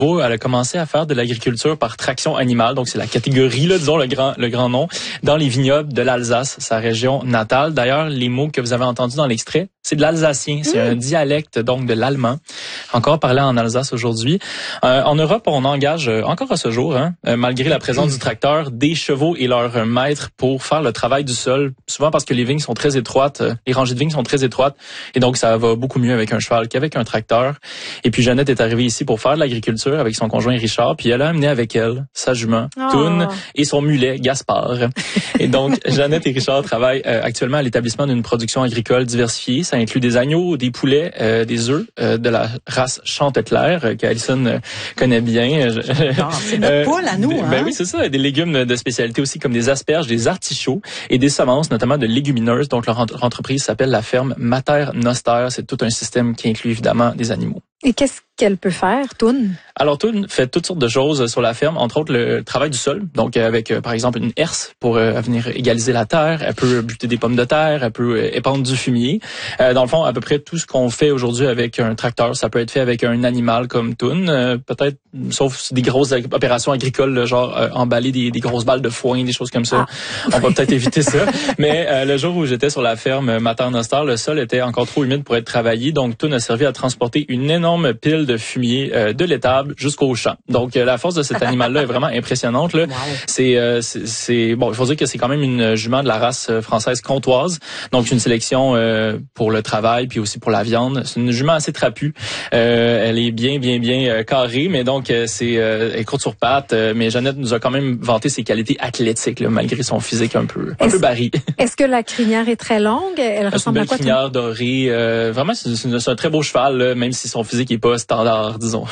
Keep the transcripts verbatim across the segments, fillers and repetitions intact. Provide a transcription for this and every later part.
Elle a commencé à faire de l'agriculture par traction animale, donc c'est la catégorie, là, disons le grand le grand nom, dans les vignobles de l'Alsace, sa région natale. D'ailleurs, les mots que vous avez entendus dans l'extrait, c'est de l'alsacien, c'est mmh. un dialecte donc de l'allemand, encore parlé en Alsace aujourd'hui. Euh, en Europe, on engage euh, encore à ce jour, hein, euh, malgré la présence mmh. du tracteur, des chevaux et leurs maîtres pour faire le travail du sol, souvent parce que les vignes sont très étroites, euh, les rangées de vignes sont très étroites, et donc ça va beaucoup mieux avec un cheval qu'avec un tracteur. Et puis Jeannette est arrivée ici pour faire de l'agriculture avec son conjoint Richard, puis elle a amené avec elle sa jument, oh. Toune, et son mulet, Gaspard. Et donc, Jeannette et Richard travaillent euh, actuellement à l'établissement d'une production agricole diversifiée. Ça inclut des agneaux, des poulets, euh, des œufs euh, de la race Chanteclair, euh, qu'Alison euh, connaît bien. Non, c'est notre euh, poule à nous. Hein? Ben oui, c'est ça. Des légumes de spécialité aussi comme des asperges, des artichauts et des semences, notamment de légumineuses. Donc, leur, leur entreprise s'appelle la ferme Mater Noster. C'est tout un système qui inclut évidemment des animaux. Et qu'est-ce qu'elle peut faire, Toune? Alors, Toune fait toutes sortes de choses sur la ferme, entre autres le travail du sol. Donc, avec, par exemple, une herse pour euh, venir égaliser la terre. Elle peut buter des pommes de terre, elle peut euh, épandre du fumier. Euh, dans le fond, à peu près tout ce qu'on fait aujourd'hui avec un tracteur, ça peut être fait avec un animal comme Toune. Euh, peut-être, sauf des grosses opérations agricoles, là, genre euh, emballer des, des grosses balles de foin, des choses comme ça. Ah. On va peut-être éviter ça. Mais euh, le jour où j'étais sur la ferme Mater Noster, le sol était encore trop humide pour être travaillé. Donc, Toune a servi à transporter une énorme pile de fumier euh, de l'étable jusqu'au champ. Donc euh, la force de cet animal-là est vraiment impressionnante. Là. Wow. C'est, euh, c'est, c'est bon, il faut dire que c'est quand même une jument de la race française comtoise. Donc une sélection euh, pour le travail puis aussi pour la viande. C'est une jument assez trapue. Euh, elle est bien, bien, bien euh, carrée, mais donc euh, c'est euh, elle est courte sur pattes. Euh, mais Jeannette nous a quand même vanté ses qualités athlétiques, là, malgré son physique un peu, un est-ce, peu barré. Est-ce que la crinière est très longue? Elle ressemble une à quoi? Une belle crinière dorée. Euh, vraiment, c'est, c'est, c'est un très beau cheval, là, même si son physique est pas standard, disons.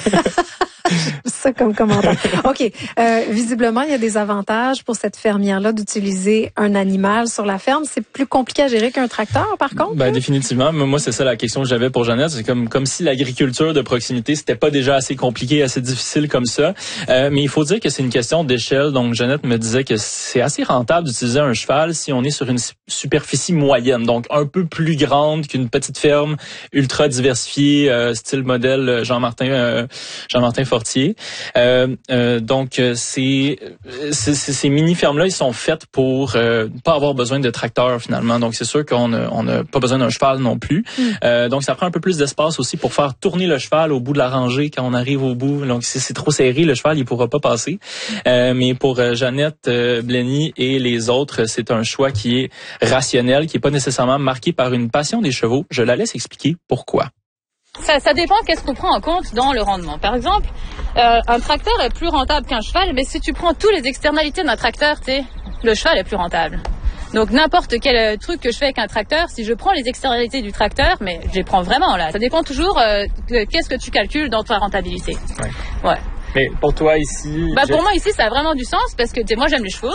Ça comme commentaire. OK. Euh, visiblement, il y a des avantages pour cette fermière-là d'utiliser un animal sur la ferme. C'est plus compliqué à gérer qu'un tracteur, par contre? Ben, définitivement. Moi, c'est ça la question que j'avais pour Jeannette. C'est comme, comme si l'agriculture de proximité, c'était pas déjà assez compliqué, assez difficile comme ça. Euh, mais il faut dire que c'est une question d'échelle. Donc, Jeannette me disait que c'est assez rentable d'utiliser un cheval si on est sur une superficie moyenne. Donc, un peu plus grande qu'une petite ferme ultra diversifiée, euh, style modèle Jean-Martin, euh, Jean-Martin Fortier. Euh, euh, donc, c'est, c'est, ces mini-fermes-là, ils sont faites pour euh, pas avoir besoin de tracteur, finalement. Donc, c'est sûr qu'on n'a on a pas besoin d'un cheval non plus. Mm. Euh, donc, ça prend un peu plus d'espace aussi pour faire tourner le cheval au bout de la rangée quand on arrive au bout. Donc, si c'est trop serré, le cheval, il pourra pas passer. Euh, mais pour euh, Jeannette euh, Blenny et les autres, c'est un choix qui est rationnel, qui est pas nécessairement marqué par une passion des chevaux. Je la laisse expliquer pourquoi. Ça, ça dépend qu'est-ce qu'on prend en compte dans le rendement. Par exemple, euh, un tracteur est plus rentable qu'un cheval, mais si tu prends tous les externalités d'un tracteur, tu sais, le cheval est plus rentable. Donc n'importe quel truc que je fais avec un tracteur, si je prends les externalités du tracteur, mais je les prends vraiment là. Ça dépend toujours euh, de qu'est-ce que tu calcules dans ta rentabilité. Ouais. Ouais. Mais pour toi ici... Bah pour moi ici, ça a vraiment du sens parce que moi j'aime les chevaux.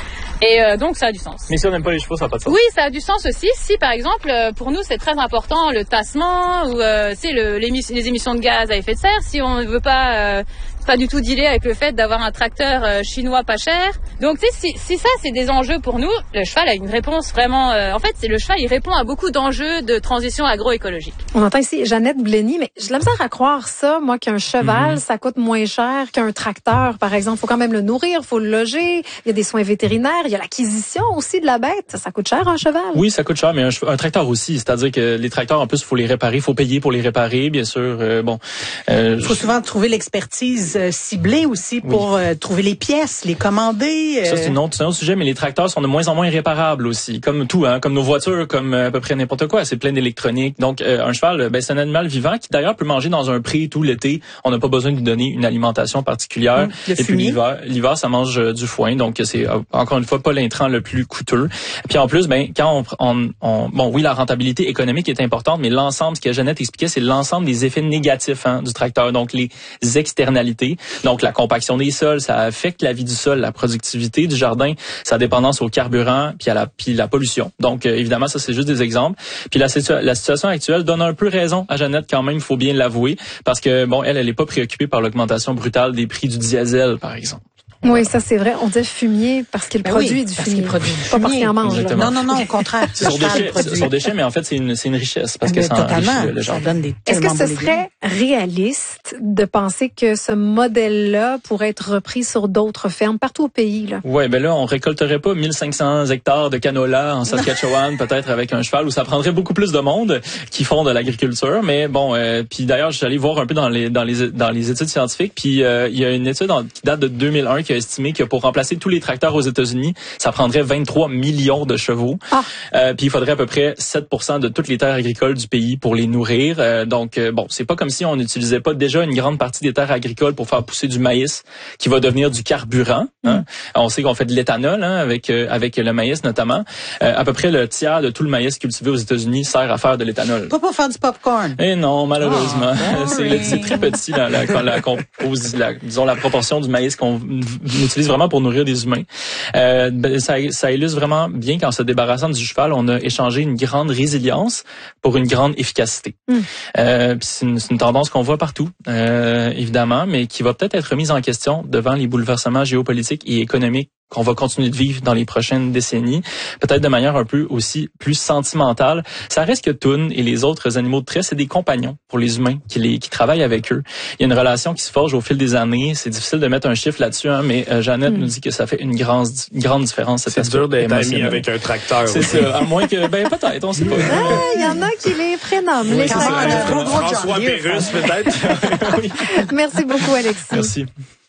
Et euh, donc, ça a du sens. Mais si on n'aime pas les chevaux, ça n'a pas de sens. Oui, ça a du sens aussi. Si, par exemple, pour nous, c'est très important le tassement ou euh, c'est le, les émissions de gaz à effet de serre. Si on ne veut pas... Euh, pas du tout dealer avec le fait d'avoir un tracteur euh, chinois pas cher. Donc, tu sais, si, si ça, c'est des enjeux pour nous, le cheval a une réponse vraiment... Euh, en fait, c'est le cheval, il répond à beaucoup d'enjeux de transition agroécologique. On entend ici Jeannette Blenny, mais j'ai de la misère à croire ça, moi, qu'un cheval, mm-hmm. ça coûte moins cher qu'un tracteur, par exemple. Faut quand même le nourrir, faut le loger, il y a des soins vétérinaires, il y a l'acquisition aussi de la bête. Ça coûte cher, un cheval? Oui, ça coûte cher, mais un, un tracteur aussi. C'est-à-dire que les tracteurs, en plus, il faut les réparer, il faut payer pour les réparer, bien sûr. Euh, bon, euh, il faut souvent trouver l'expertise ciblée aussi pour oui. euh, trouver les pièces, les commander. Euh... Ça, c'est un, autre, c'est un autre sujet, mais les tracteurs sont de moins en moins réparables aussi, comme tout, hein, comme nos voitures, comme euh, à peu près n'importe quoi. C'est plein d'électronique. Donc, euh, un cheval, ben, c'est un animal vivant qui, d'ailleurs, peut manger dans un pré tout l'été. On n'a pas besoin de lui donner une alimentation particulière. Mmh, le Et puis l'hiver, l'hiver, ça mange euh, du foin, donc c'est euh, encore une fois pas l'intrant le plus coûteux. Puis en plus, ben quand on, on, on bon, oui, la rentabilité économique est importante, mais l'ensemble, ce que Jeannette expliquait, c'est l'ensemble des effets négatifs hein, du tracteur, donc les externalités. Donc la compaction des sols, ça affecte la vie du sol, la productivité du jardin, sa dépendance au carburant, puis à la, puis la pollution. Donc euh, évidemment, ça c'est juste des exemples. Puis la, la situation actuelle donne un peu raison à Jeannette quand même, il faut bien l'avouer, parce que bon, elle, elle est pas préoccupée par l'augmentation brutale des prix du diesel, par exemple. Oui, ça c'est vrai. On dit fumier parce qu'il Ben produit oui, du parce fumier. qu'il produit du Pas parce fumier. qu'il en mange. là. Exactement. Non, non, non, au contraire. C'est sur Le cheval déchets, produit. c'est sur déchets, mais en fait, c'est une, c'est une richesse parce que Mais ça totalement, enrichit le, le ça jardin. donne des Est-ce que tellement ce beaux légumes. serait réaliste de penser que ce modèle-là pourrait être repris sur d'autres fermes partout au pays, là? Ouais, ben là, on récolterait pas mille cinq cents hectares de canola en Saskatchewan, peut-être avec un cheval, où ça prendrait beaucoup plus de monde qui font de l'agriculture. Mais bon, euh, puis d'ailleurs, je suis allé voir un peu dans les dans les dans les études scientifiques. Puis euh, il y a une étude en, qui date de deux mille un qui a estimé que pour remplacer tous les tracteurs aux États-Unis, ça prendrait vingt-trois millions de chevaux. Ah. Euh, puis il faudrait à peu près sept pour cent de toutes les terres agricoles du pays pour les nourrir. Euh, donc euh, bon, c'est pas comme si on n'utilisait pas déjà une grande partie des terres agricoles pour faire pousser du maïs, qui va devenir du carburant. Hein. Mm. On sait qu'on fait de l'éthanol hein, avec euh, avec le maïs notamment. Euh, à peu près le tiers de tout le maïs cultivé aux États-Unis sert à faire de l'éthanol. Pas pour faire du popcorn. Eh non, malheureusement, Oh, c'est, le, c'est très petit la, la, la, la, compose, la disons la proportion du maïs qu'on utilise vraiment pour nourrir des humains. Euh, ben, ça, ça illustre vraiment bien qu'en se débarrassant du cheval, on a échangé une grande résilience pour une grande efficacité. Mm. Euh, c'est, une, c'est une tendance qu'on voit partout, euh, évidemment, mais qui va peut-être être remise en question devant les bouleversements géopolitiques et économiques qu'on va continuer de vivre dans les prochaines décennies, peut-être de manière un peu aussi plus sentimentale. Ça reste que Toon et les autres animaux de trait, c'est des compagnons pour les humains qui, les, qui travaillent avec eux. Il y a une relation qui se forge au fil des années. C'est difficile de mettre un chiffre là-dessus, hein, mais euh, Jeannette mm. nous dit que ça fait une grande, une grande différence. C'est dur d'être ami avec un tracteur. C'est aussi. ça, à moins que, ben peut-être, on sait pas. Il y en a qui les prénomment. Oui, les c'est ça. François Pérus, peut-être. Merci beaucoup, Alexis. Merci.